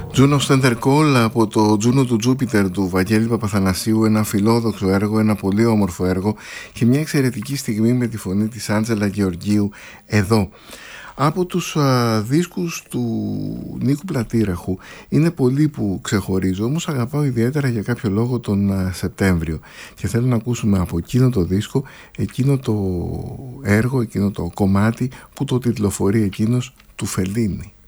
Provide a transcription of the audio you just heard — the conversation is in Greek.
Juno Center Call από το Juno του Jupiter του Βαγγέλη Παπαθανασίου, ένα φιλόδοξο έργο, ένα πολύ όμορφο έργο και μια εξαιρετική στιγμή με τη φωνή της Άντζελα Γεωργίου εδώ. Από τους δίσκους του Νίκου Πλατήραχου είναι πολλοί που ξεχωρίζω, όμως αγαπάω ιδιαίτερα για κάποιο λόγο τον Σεπτέμβριο και θέλω να ακούσουμε από εκείνο το δίσκο, εκείνο το έργο, εκείνο το κομμάτι που το τιτλοφορεί εκείνος του Φελίνη.